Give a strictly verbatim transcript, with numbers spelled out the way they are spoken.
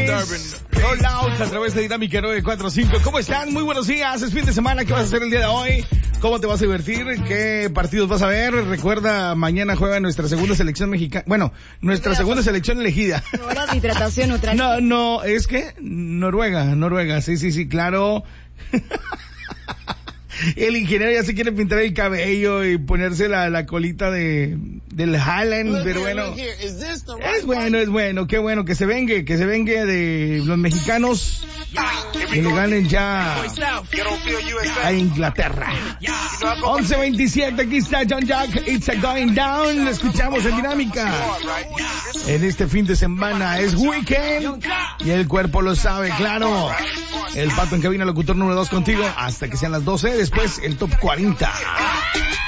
Roll Out a través de Dinámica nueve cuatro cinco. ¿Cómo están? Muy buenos días. Es fin de semana. ¿Qué vas a hacer el día de hoy? ¿Cómo te vas a divertir? ¿Qué partidos vas a ver? Recuerda, mañana juega nuestra segunda selección mexicana. Bueno, nuestra segunda selección elegida. Horas de hidratación neutral. No, no, es que Noruega, Noruega. Sí, sí, sí, claro. El ingeniero ya se quiere pintar el cabello y ponerse la, la colita de del Haaland, pero bueno, es bueno, es bueno, qué bueno que se vengue, que se vengue de los mexicanos que le ganen ya a Inglaterra. once veintisiete, aquí está John Jack, It's a Going Down, lo escuchamos en Dinámica. En este fin de semana es weekend y el cuerpo lo sabe, claro. El Pato en cabina, locutor número dos contigo hasta que sean las doce, después el top cuarenta.